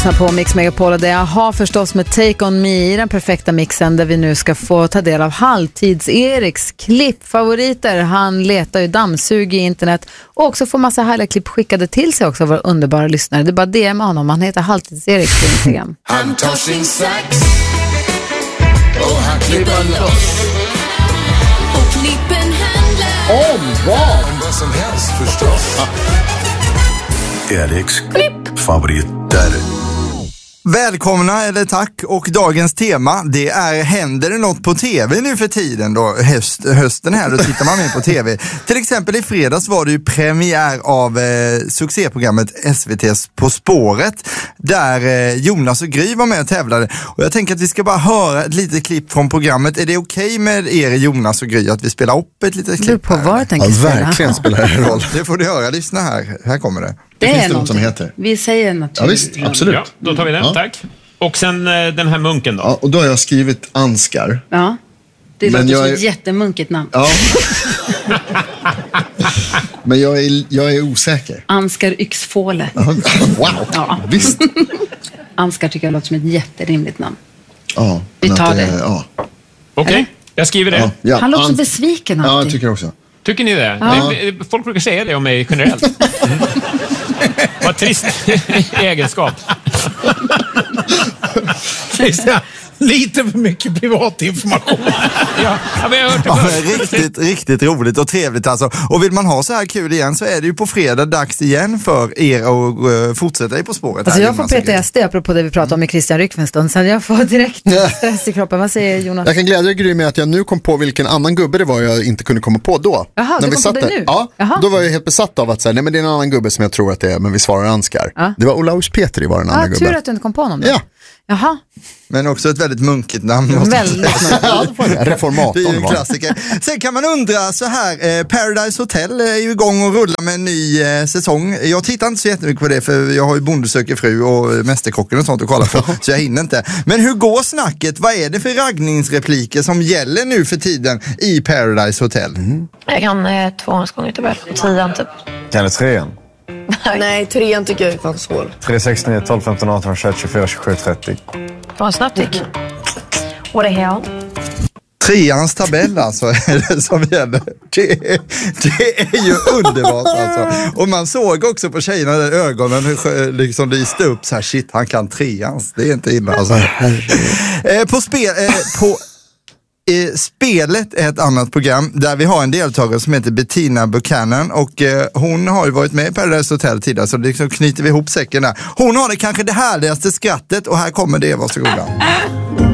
På Mix Megapol och det jag har förstås med Take On Me i den perfekta mixen där vi nu ska få ta del av Halvtids-Eriks klippfavoriter. Han letar ju dammsug i internet och också får massa härliga klipp skickade till sig också av våra underbara lyssnare. Det är bara DM med honom, han heter Halvtids-Erik på Instagram. Han tar sin sax och han klipper loss. Och klippen handlar Om vad som helst förstås. Eriks klippfavoriter. Välkomna eller tack, och dagens tema det är händer det något på tv nu för tiden då, hösten här, då tittar man mer på tv. Till exempel i fredags var det ju premiär av succéprogrammet SVT:s På spåret där Jonas och Gry var med och tävlade, och jag tänker att vi ska bara höra ett litet klipp från programmet. Är det okej med er Jonas och Gry att vi spelar upp ett litet klipp på vad jag tänker spela. Verkligen spelar det roll. Det får du höra, lyssna här kommer det. Det finns det något som heter. Vi säger naturligt. Ja visst, absolut. Ja, då tar vi den, tack. Och sen den här munken då. Ja, och då har jag skrivit Ansgar. Ja, det Men låter jag som är- ett jättemunkigt namn. Ja. Men jag är osäker. Ansgar Yxfåle. Wow, Ja. visst. Ansgar tycker jag låter som ett jätterimligt namn. Ja, Vi men tar att det. Ja. Okej, jag skriver det. Ja. Han låter så Ans- besviken Ja, jag alltid. tycker också. Tycker ni det? Folk brukar säga det om mig generellt. Vad trist egenskap. Lite för mycket privat information. Ja, men jag har hört det Ja, förut. riktigt roligt och trevligt alltså. Och vill man ha så här kul igen så är det ju på fredag dags igen för er att fortsätta i På spåret. Alltså här, jag får Jonas och Gry. PTSD apropå det vi pratade om med Christian Ryck för en stund. Sen jag får direkt stress i kroppen. Vad säger Jonas? Jag kan glädja Gry med att jag nu kom på vilken annan gubbe det var jag inte kunde komma på då. Jaha, du kom på det nu? Ja, Jaha. då var jag helt besatt av att säga, nej men det är en annan gubbe som jag tror att det är, men vi svarar Ansgar. Ja. Det var Olaus Petri var den andra Tur gubben. att du inte kom på honom då. Ja. Jaha, Men också ett väldigt munkigt namn. måste jag säga. väldigt mycket. Ja, det var det. Det är ju Reformatorn en var. klassiker. Sen kan man undra så här, Paradise Hotel är ju igång och rullar med en ny säsong. Jag tittar inte så jättemycket på det för jag har ju Bonde söker fru och Mästerkocken och sånt att kolla på, så jag hinner inte. Men hur går snacket? Vad är det för raggningsrepliker som gäller nu för tiden i Paradise Hotel? Jag kan 2 gånger tabell. 10 typ. Kan det 3? Nej, 3 tycker jag är fan svår. 3, 6, 9, 12, 15, 18, 21, 24, 27, 30. Vad snabbt gick. What the hell? Treans tabell alltså är det som gäller. Det är ju underbart alltså. Och man såg också på tjejerna där ögonen hur liksom lyste upp så här, shit, han kan treans. Det är inte illa alltså. Spelet är ett annat program där vi har en deltagare som heter Bettina Buchanan, och hon har ju varit med i Paradise Hotel tidigare, så liksom knyter vi ihop säcken där. Hon har det kanske det härligaste skrattet, och här kommer det, varsågoda.